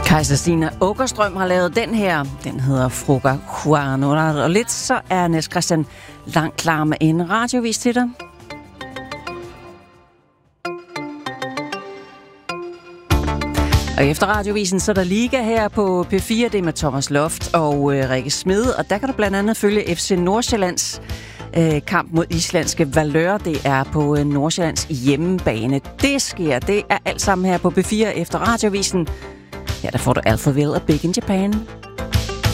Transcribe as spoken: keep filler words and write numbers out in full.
Kajsa Stina Åkerstrøm har lavet den her. Den hedder Fruga Juan. Og lidt så er Niels Christian langt klar med en radiovis til dig. Og efter radiovisen, så er der liga her på P fire. Det er med Thomas Loft og øh, Rikke Smed. Og der kan du blandt andet følge F C Nordsjællands øh, kamp mod islandske Valør. Det er på øh, Nordsjællands hjemmebane. Det sker. Det er alt sammen her på P fire efter radiovisen. Ja, der får du Alphaville og Big in Japan.